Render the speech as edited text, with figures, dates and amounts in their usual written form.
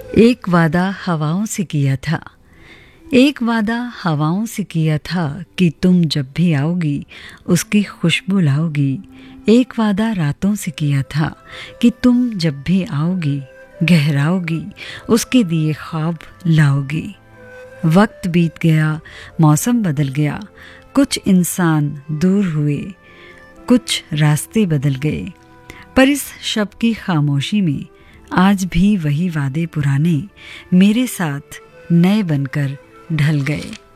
एक वादा हवाओं से किया था, एक वादा हवाओं से किया था कि तुम जब भी आओगी उसकी खुशबू लाओगी। एक वादा रातों से किया था कि तुम जब भी आओगी गहराओगी, उसके दिए ख्वाब लाओगी। वक्त बीत गया, मौसम बदल गया, कुछ इंसान दूर हुए, कुछ रास्ते बदल गए, पर इस शब की खामोशी में आज भी वही वादे पुराने मेरे साथ नए बनकर ढल गए।